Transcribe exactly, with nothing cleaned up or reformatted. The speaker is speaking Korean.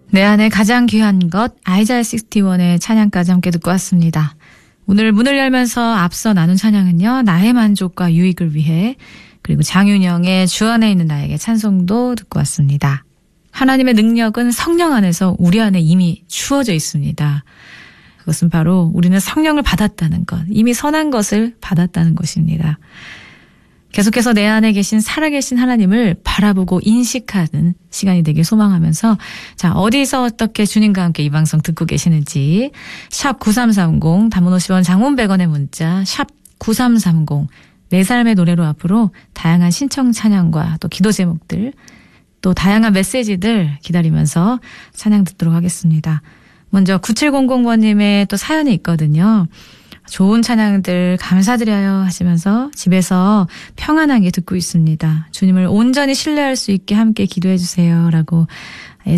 내 안에 가장 귀한 것 아이자야 육십일의 찬양까지 함께 듣고 왔습니다. 오늘 문을 열면서 앞서 나눈 찬양은요. 나의 만족과 유익을 위해 그리고 장윤영의 주 안에 있는 나에게 찬송도 듣고 왔습니다. 하나님의 능력은 성령 안에서 우리 안에 이미 주어져 있습니다. 그것은 바로 우리는 성령을 받았다는 것, 이미 선한 것을 받았다는 것입니다. 계속해서 내 안에 계신 살아계신 하나님을 바라보고 인식하는 시간이 되길 소망하면서 자 어디서 어떻게 주님과 함께 이 방송 듣고 계시는지 샵 구삼삼공 단문 오십 원 장문 백 원의 문자 샵 구삼삼공 내 삶의 노래로 앞으로 다양한 신청 찬양과 또 기도 제목들 또 다양한 메시지들 기다리면서 찬양 듣도록 하겠습니다. 먼저 구칠공공 번님의 또 사연이 있거든요. 좋은 찬양들 감사드려요 하시면서 집에서 평안하게 듣고 있습니다. 주님을 온전히 신뢰할 수 있게 함께 기도해 주세요 라고